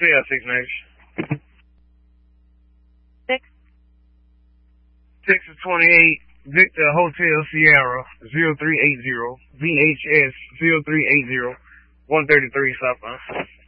CL6 6. Texas 28, Victor Hotel Sierra 0380, VHS 0380, 133 Southbound.